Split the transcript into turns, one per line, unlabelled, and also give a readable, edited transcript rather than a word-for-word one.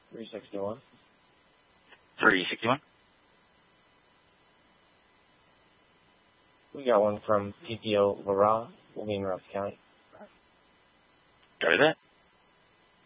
361.
361?
We got one from PPO Laral, William Ross County.
Got that?